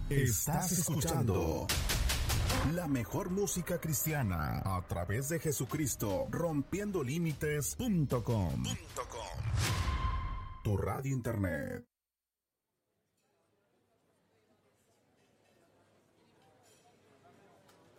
Estás escuchando la mejor música cristiana a través de Jesucristo, rompiendolímites.com. Tu radio internet.